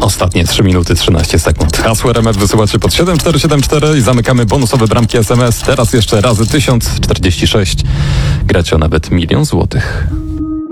Ostatnie 3 minuty 13 sekund. Hasło RMF wysyłacie pod 7474 i zamykamy bonusowe bramki SMS. Teraz jeszcze razy 1046. Gracie o nawet 1 000 000 złotych.